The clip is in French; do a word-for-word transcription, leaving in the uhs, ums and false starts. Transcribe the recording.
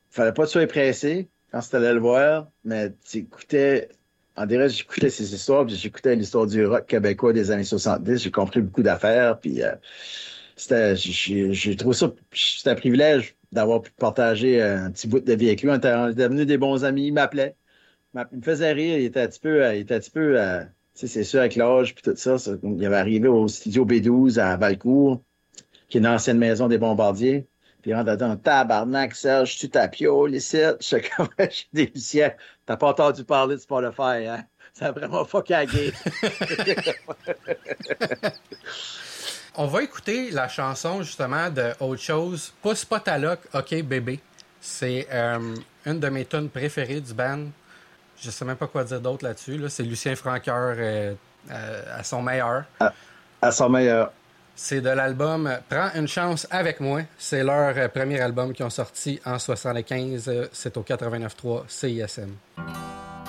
fallait pas que tu sois pressé quand tu allais le voir, mais tu écoutais, en direct, j'écoutais ses histoires, puis j'écoutais l'histoire du rock québécois des années soixante-dix. J'ai compris beaucoup d'affaires, puis euh, c'était, j'ai j'ai trouvé ça, c'était un privilège d'avoir pu partager un petit bout de vie avec lui. On était, on était devenus des bons amis. Il m'appelait, il me faisait rire. Il était un petit peu, euh, il était un petit peu, euh, tu sais, c'est sûr, avec l'âge, puis tout ça, ça, il avait arrivé au studio B douze à Valcourt, qui est une ancienne maison des Bombardiers. Puis il rentre dedans, tabarnak, Serge, tu tapiole ici. Je suis comme, je suis délicient. T'as pas entendu parler de Spotify, hein? Ça a vraiment fucké la game. On va écouter la chanson, justement, de Autre chose. Pousse pas ta loc, OK, bébé. C'est euh, une de mes tunes préférées du band. Je sais même pas quoi dire d'autre là-dessus. Là. C'est Lucien Francoeur euh, euh, à son meilleur. À, à son meilleur. C'est de l'album Prends une chance avec moi. C'est leur euh, premier album qu'ils ont sorti en soixante-quinze. C'est au quatre-vingt-neuf trois C I S M.